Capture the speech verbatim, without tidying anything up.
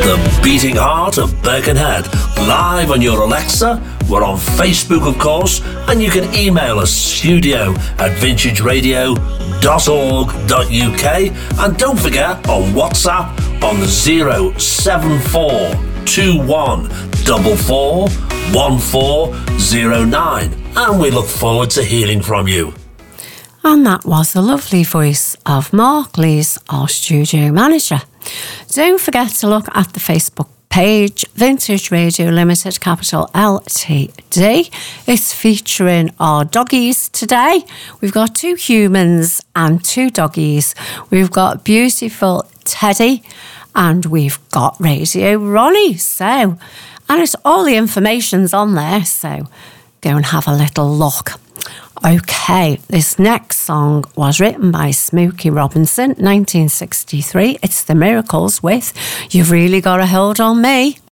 The beating heart of Birkenhead. Live on your Alexa. We're on Facebook, of course, and you can email us studio at vintage radio dot org dot U K. And don't forget on WhatsApp on zero seven four two one four four one four zero nine. And we look forward to hearing from you. And that was the lovely voice of Mark Lees, our studio manager. Don't forget to look at the Facebook page, Vintage Radio Limited, capital L T D. It's featuring our doggies today. We've got two humans and two doggies. We've got beautiful Teddy and we've got Radio Ronnie. So, and it's all the information's on there, so go and have a little look. Okay, this next song was written by Smokey Robinson, nineteen sixty-three. It's The Miracles with You've Really Got a Hold on Me.